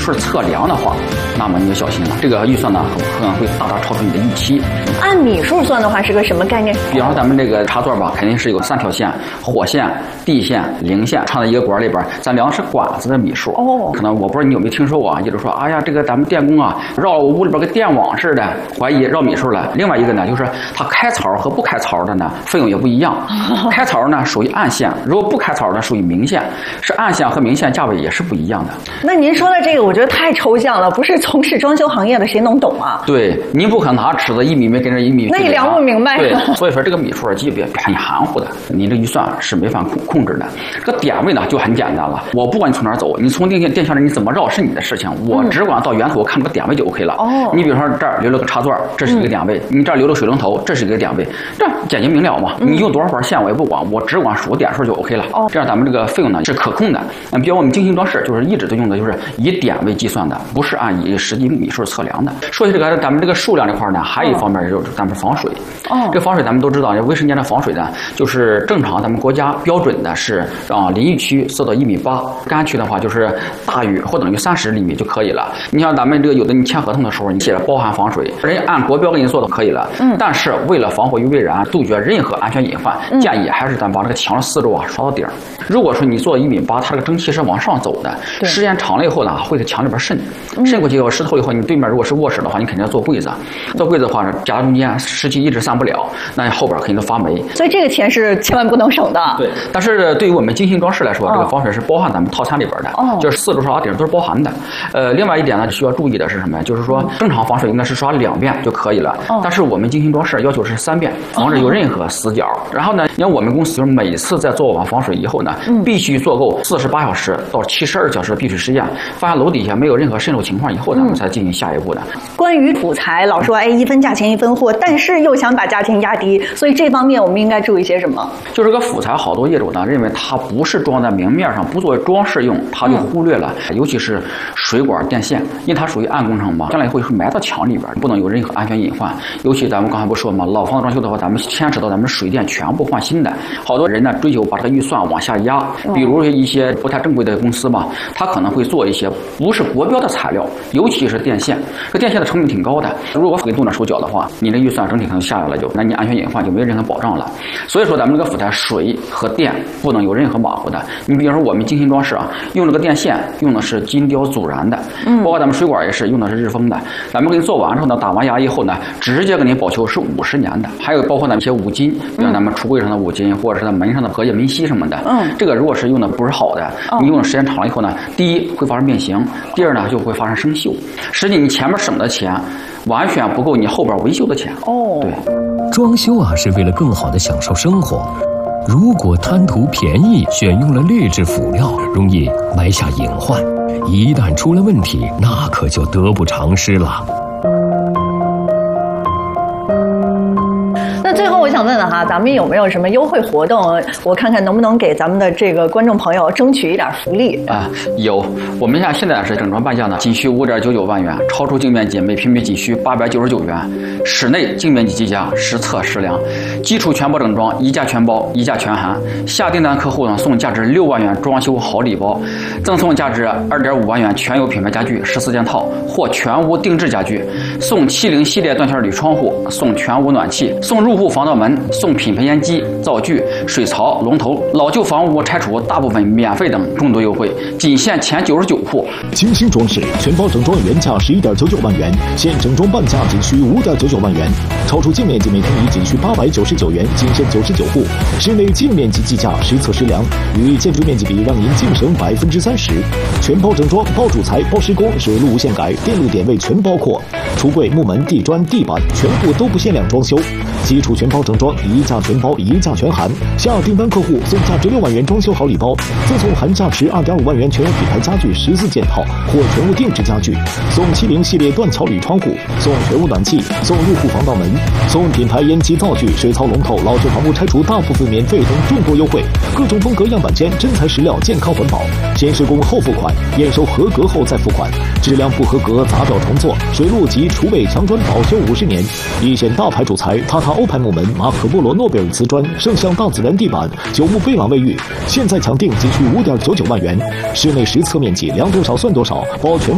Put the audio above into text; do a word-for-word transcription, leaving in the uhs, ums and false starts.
数测量的话，那么你就小心了，这个预算呢可能会大大超出你的预期。 按米数算的话是个什么概念？ 比方说咱们这个插座吧，肯定是有三条线，火线、地线、零线插在一个管里边，咱量的是管子的米数。哦，可能我不知道你有没有听说过啊，就是说，哎呀，这个咱们电工啊，绕我屋里边个电网似的，怀疑绕米数了。另外一个呢，就是它开槽和不开槽的呢，费用也不一样。开槽呢属于暗线，如果不开槽呢属于明线，是暗线和明线价位也是不一样的。 那您说的这个，我觉得太抽象了，不是从事装修行业的谁能懂啊？ 对，您不可能拿尺子一米没跟着一米， 那也量不明白。 对，所以说这个米数基本很含糊的，你这预算是没法控控制的。这个点位呢就很简单了，我不管你从哪儿走，你从电线电线上你怎么绕是你的事情，我只管到源头看这个点位就 OK 了。哦，你比如说这儿留了个插座，这是一个点位；你这儿留了水龙头，这是一个点位，这简洁明了嘛。你用多少根线我也不管，我只管数点数就 OK 了。哦，这样咱们这个费用呢是可控的。嗯，比如我们精心装饰就是一直都用的就是以点位计算的，不是按以实际米数测量的。说起这个咱们这个数量这块呢，还有一方面就是咱们防水。哦，这防水咱们都知道，卫生间的防水呢，就是正常咱们国家标准的是啊，淋浴区设到一米八，干区的话就是大于或等于三十厘米就可以了。你像咱们这个有的你签合同的时候，你写着包含防水，人家按国标给你做的可以了。嗯，但是为了防火于未然，杜绝任何安全隐患，嗯、建议还是咱把这个墙四周啊刷到顶。如果说你做一米八，它这个蒸汽是往上走的，时间长了以后呢，会在墙里边渗，渗过去以后湿透以后，你对面如果是卧室的话，你肯定要做柜子，做柜子的话夹在中间，湿气一直散不了，那后边肯定都发霉。 所以这个钱是千万不能省的。 对，但是对于我们精心装饰来说，哦、这个防水是包含咱们套餐里边的，哦、就是四周刷顶都是包含的。呃，另外一点呢，需要注意的是什么？就是说正常防水应该是刷两遍就可以了，哦、但是我们精心装饰要求是三遍，防止有任何死角。哦、然后呢，你看我们公司就是每次在做完防水以后呢，嗯、必须做够四十八小时到七十二小时的闭水实验，发现楼底下没有任何渗漏情况以后，咱们才进行下一步的。嗯、 关于土材，老说哎一分价钱一分货，但是又想把价钱压低，所以这方面我们应该注意些什么？ 就是个辅材，好多业主呢认为它不是装在明面上，不作为装饰用，他就忽略了，嗯、尤其是水管电线，因为它属于暗工程嘛，将来会埋到墙里边，不能有任何安全隐患。尤其咱们刚才不说嘛，老房子装修的话，咱们牵扯到咱们水电全部换新的，好多人呢追求把这个预算往下压，比如一些不太正规的公司吧，他可能会做一些不是国标的材料，尤其是电线，这电线的成本挺高的，如果给动了手脚的话，你的预算整体可能下来了就，那你安全隐患就没有任何保障了。所以说咱们这个辅材水和电不能有任何马虎的。你比如说我们精心装饰啊，用这个电线用的是金雕阻燃的，嗯，包括咱们水管也是用的是日丰的。咱们给你做完之后呢，打完牙以后呢，直接给你保修是五十年的。还有包括咱们一些五金，比如咱们橱柜上的五金，或者是在门上的隔夜明锡什么的，嗯，这个如果是用的不是好的，你用的时间长了以后呢，第一会发生变形，第二呢就会发生生锈。实际你前面省的钱，完全不够你后边维修的钱。哦，对， 装修啊是为了更好的享受生活。如果贪图便宜，选用了劣质辅料，容易埋下隐患，一旦出了问题，那可就得不偿失了。 那最后我想问问哈，咱们有没有什么优惠活动？我看看能不能给咱们的这个观众朋友争取一点福利啊？有，我们像现在是整装半价呢，仅需五点九九万元，超出净面积每平米仅需八百九十九元，室内净面积计价实测实量，基础全包整装，一价全包，一价全含。下订单客户呢送价值六万元装修好礼包，赠送价值二点五万元全有品牌家具十四件套或全屋定制家具，送七零系列断线铝窗户，送全屋暖气，送入户防盗门，送品牌烟机、灶具、水槽、龙头，老旧房屋拆除大部分免费等众多优惠，仅限前九十九户。 精心装饰全包整装原价十一点九九万元，现整装半价仅需五点九九万元，超出净面积每平米仅需八百九十九元，仅限九十九户。室内净面积计价实测实量，与建筑面积比让您净省百分之三十。全包整装，包主材、包施工，水路无限改，电路点位全包括。橱柜、木门、地砖、地板全部都不限量装修。基础全包整装，一价全包，一价全含。下订单客户送价值六万元装修好礼包，赠送含价值二点五万元全有品牌家具十四件套或全屋定制家具，送七零系列断桥铝窗户，送全屋暖气，送入户防盗门，送品牌烟机灶具、水槽龙头，老旧房屋拆除大部分免费等众多优惠。各种风格样板间，真材实料，健康环保。先施工后付款，验收合格后再付款。质量不合格砸掉重做。水路及厨卫墙砖保修五十年。一线大牌主材，塔塔欧派木门、马可波罗诺贝尔瓷砖、圣象大自然地板、九牧贝朗卫浴，现在抢定仅需五点九九万元。室内实测面积量多少算多少，包全